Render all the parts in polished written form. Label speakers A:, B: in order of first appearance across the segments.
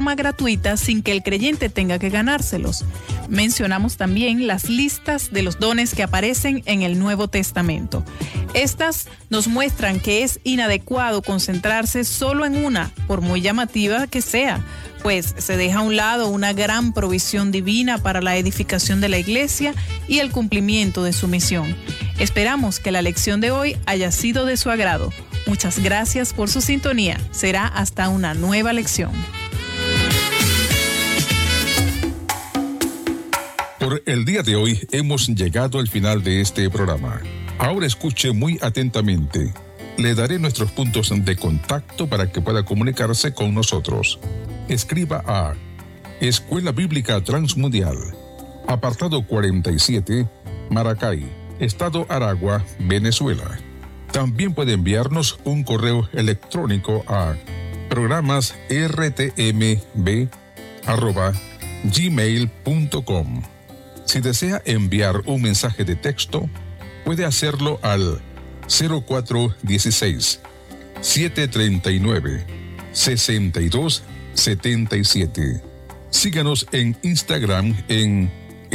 A: forma gratuita sin que el creyente tenga que ganárselos. Mencionamos también las listas de los dones que aparecen en el Nuevo Testamento. Estas nos muestran que es inadecuado concentrarse solo en una, por muy llamativa que sea, pues se deja a un lado una gran provisión divina para la edificación de la iglesia y el cumplimiento de su misión. Esperamos que la lección de hoy haya sido de su agrado. Muchas gracias por su sintonía. Será hasta una nueva lección.
B: Por el día de hoy hemos llegado al final de este programa. Ahora escuche muy atentamente. Le daré nuestros puntos de contacto para que pueda comunicarse con nosotros. Escriba a Escuela Bíblica Transmundial, apartado 47, Maracay, Estado Aragua, Venezuela. También puede enviarnos un correo electrónico a programasrtmb@gmail.com. Si desea enviar un mensaje de texto, puede hacerlo al 0416-739-6277. Síganos en Instagram en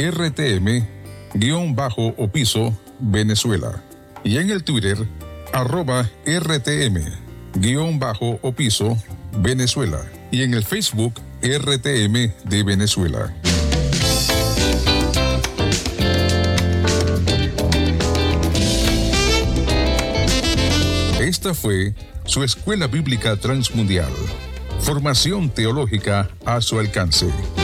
B: RTM_Opiso Venezuela y en el Twitter @RTM_Opiso Venezuela y en el Facebook RTM de Venezuela. Esta fue su Escuela Bíblica Transmundial. Formación teológica a su alcance.